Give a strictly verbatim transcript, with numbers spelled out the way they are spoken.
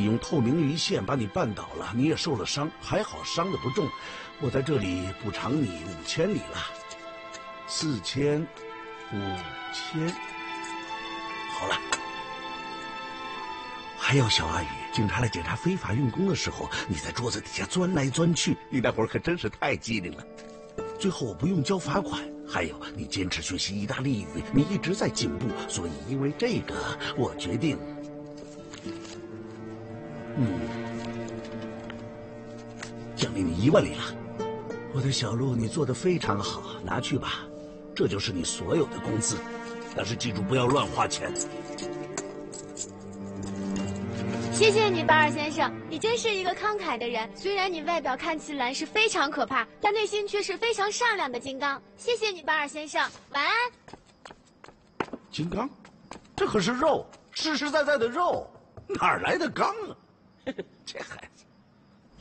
用透明鱼线把你绊倒了，你也受了伤，还好伤的不重。我在这里补偿你五千里了，四千，五千，好了。还有小阿宇，警察来检查非法运功的时候，你在桌子底下钻来钻去，你那会儿可真是太机灵了。最后我不用交罚款，还有你坚持学习意大利语，你一直在进步，所以因为这个，我决定，嗯，奖励你一万里了。我的小鹿，你做得非常好，拿去吧，这就是你所有的工资。但是记住，不要乱花钱。 谢谢你，巴尔先生，你真是一个慷慨的人。虽然你外表看起来是非常可怕，但内心却是非常善良的金刚。谢谢你，巴尔先生，晚安。 金刚，这可是肉，实实在在的肉，哪儿来的刚啊？这还。